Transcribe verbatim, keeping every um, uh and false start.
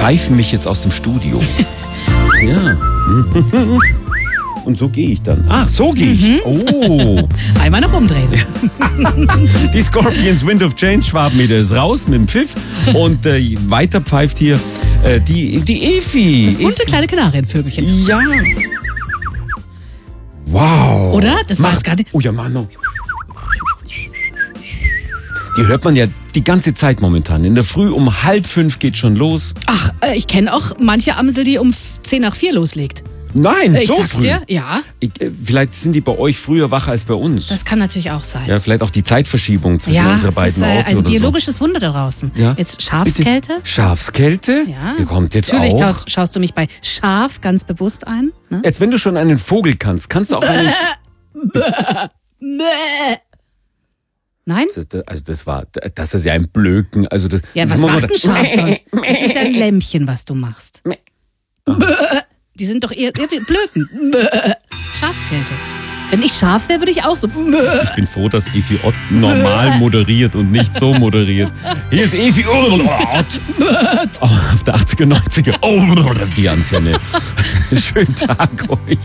pfeifen mich jetzt aus dem Studio. Ja. Und so gehe ich dann. Ach, so gehe ich. Mhm. Oh. Einmal noch umdrehen. Die Scorpions Wind of Change, Schwabenmeter ist raus mit dem Pfiff. Und äh, weiter pfeift hier äh, die, die Efi. Das bunte kleine Kanarienvögelchen. Ja. Wow. Oder? Das war Mach. jetzt gerade... Oh ja, Mano. Die hört man ja die ganze Zeit momentan. In der Früh um halb fünf geht schon los. Ach, äh, ich kenne auch manche Amsel, die um zehn nach vier loslegt. Nein, Ich so sag's früh. dir, ja. Ich, äh, vielleicht sind die bei euch früher wacher als bei uns. Das kann natürlich auch sein. Ja, vielleicht auch die Zeitverschiebung zwischen Ja, unseren es beiden ist äh, Orten ein oder biologisches Wunder da draußen. Ja. Jetzt Schafskälte. Bitte? Schafskälte? Ja. Die kommt jetzt Natürlich auch. schaust, schaust du mich bei Schaf ganz bewusst ein. Ne? Jetzt, wenn du schon einen Vogel kannst, kannst du auch einen... Nein? Das, also das war, das ist ja ein Blöken. Also das, Ja, das was muss man macht ein Schaf dann? Das ist ja ein Lämmchen, was du machst. Die sind doch eher, eher wie Blöken. Schafskälte. Wenn ich Schaf wäre, würde ich auch so. Ich bin froh, dass Efi Ott normal moderiert und nicht so moderiert. Hier ist Efi Ott. Oh, auf der achtziger, neunziger. Oh, die Antenne. Schönen Tag euch.